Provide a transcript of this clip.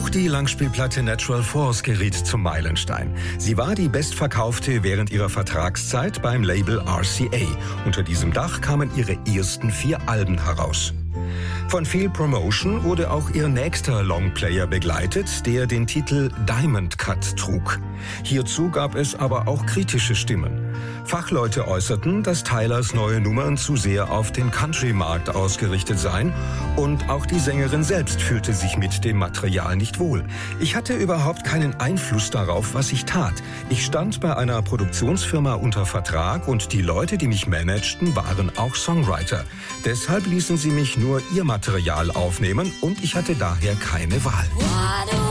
Auch die Langspielplatte Natural Force geriet zum Meilenstein. Sie war die bestverkaufte während ihrer Vertragszeit beim Label RCA. Unter diesem Dach kamen ihre ersten 4 Alben heraus. Von viel Promotion wurde auch ihr nächster Longplayer begleitet, der den Titel Diamond Cut trug. Hierzu gab es aber auch kritische Stimmen. Fachleute äußerten, dass Tylers neue Nummern zu sehr auf den Country-Markt ausgerichtet seien und auch die Sängerin selbst fühlte sich mit dem Material nicht wohl. Ich hatte überhaupt keinen Einfluss darauf, was ich tat. Ich stand bei einer Produktionsfirma unter Vertrag und die Leute, die mich managten, waren auch Songwriter. Deshalb ließen sie mich nur ihr Material aufnehmen und ich hatte daher keine Wahl.